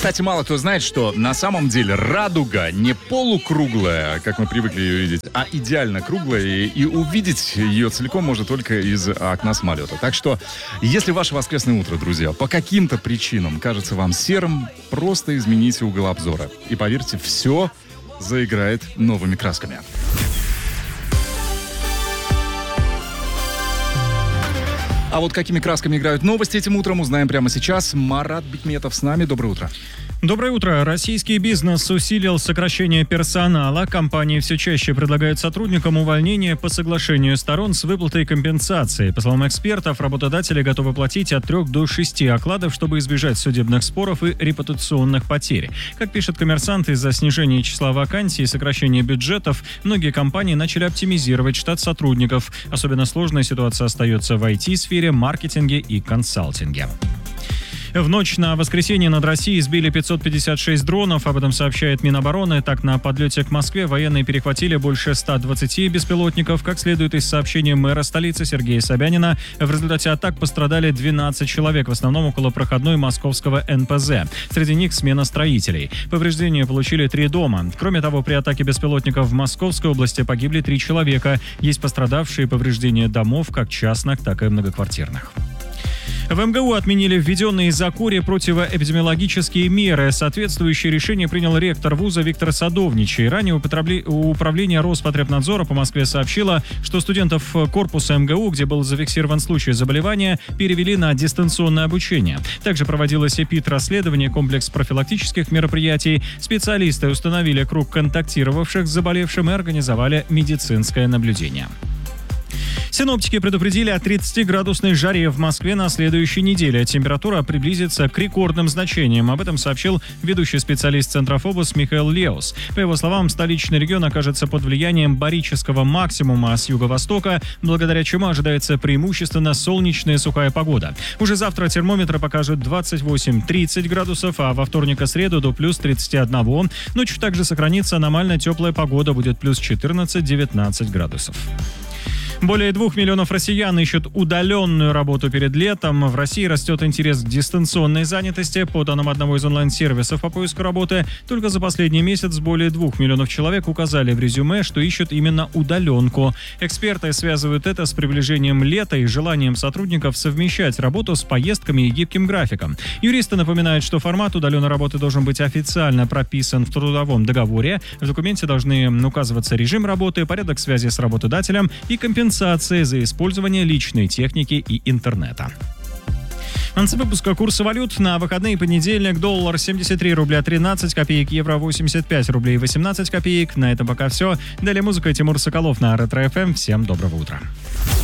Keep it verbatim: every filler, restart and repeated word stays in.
Кстати, мало кто знает, что на самом деле радуга не полукруглая, как мы привыкли ее видеть, а идеально круглая, и, и увидеть ее целиком можно только из окна самолета. Так что, если ваше воскресное утро, друзья, по каким-то причинам кажется вам серым, просто измените угол обзора. И поверьте, все заиграет новыми красками. А вот какими красками играют новости этим утром, узнаем прямо сейчас. Марат Бикметов с нами. Доброе утро. Доброе утро. Российский бизнес усилил сокращение персонала. Компании все чаще предлагают сотрудникам увольнение по соглашению сторон с выплатой компенсации. По словам экспертов, работодатели готовы платить от трех до шести окладов, чтобы избежать судебных споров и репутационных потерь. Как пишет «Коммерсант», из-за снижения числа вакансий и сокращения бюджетов многие компании начали оптимизировать штат сотрудников. Особенно сложная ситуация остается в ай ти-сфере, маркетинге и консалтинге. В ночь на воскресенье над Россией сбили пятьсот пятьдесят шесть дронов, об этом сообщает Минобороны. Так, на подлете к Москве военные перехватили больше ста двадцати беспилотников. Как следует из сообщения мэра столицы Сергея Собянина, в результате атак пострадали двенадцать человек, в основном около проходной московского эн пэ зэ. Среди них смена строителей. Повреждения получили три дома. Кроме того, при атаке беспилотников в Московской области погибли три человека. Есть пострадавшие и повреждения домов, как частных, так и многоквартирных. В эм гэ у отменили введенные из-за кори противоэпидемиологические меры. Соответствующее решение принял ректор вуза Виктор Садовничий. Ранее управление Роспотребнадзора по Москве сообщило, что студентов корпуса эм гэ у, где был зафиксирован случай заболевания, перевели на дистанционное обучение. Также проводилось эпид-расследование, комплекс профилактических мероприятий. Специалисты установили круг контактировавших с заболевшим и организовали медицинское наблюдение. Синоптики предупредили о тридцатиградусной жаре в Москве на следующей неделе. Температура приблизится к рекордным значениям. Об этом сообщил ведущий специалист Центрофобус Михаил Леус. По его словам, столичный регион окажется под влиянием барического максимума с юго-востока, благодаря чему ожидается преимущественно солнечная сухая погода. Уже завтра термометры покажут двадцать восемь - тридцать градусов, а во вторник и среду до плюс тридцати одного. Ночью также сохранится аномально теплая погода, будет плюс четырнадцать - девятнадцать градусов. Более двух миллионов россиян ищут удаленную работу перед летом. В России растет интерес к дистанционной занятости. По данным одного из онлайн-сервисов по поиску работы, только за последний месяц более двух миллионов человек указали в резюме, что ищут именно удаленку. Эксперты связывают это с приближением лета и желанием сотрудников совмещать работу с поездками и гибким графиком. Юристы напоминают, что формат удаленной работы должен быть официально прописан в трудовом договоре. В документе должны указываться режим работы, порядок связи с работодателем и компенсация за использование личной техники и интернета. В конце выпуска курсы валют. На выходные: понедельник, доллар семьдесят три рубля тринадцать копеек, евро восемьдесят пять рублей восемнадцать копеек. На этом пока все. Далее музыка, Тимур Соколов на Ретро эф эм. Всем доброго утра.